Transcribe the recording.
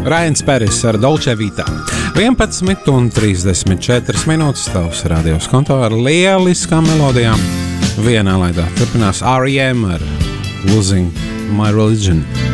Ryans Peris ar Dolce Vita. 11:34 minūtes tavs radios konto ar lieliskām melodijām. Vienā laidā turpinās R.E.M. ar Losing My Religion.